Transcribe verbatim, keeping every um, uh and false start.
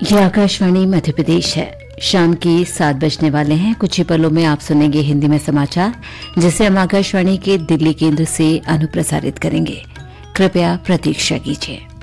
ये आकाशवाणी मध्य प्रदेश है। शाम के सात बजने वाले हैं। कुछ ही पलों में आप सुनेंगे हिंदी में समाचार, जिसे हम आकाशवाणी के दिल्ली केंद्र से अनुप्रसारित करेंगे। कृपया प्रतीक्षा कीजिए।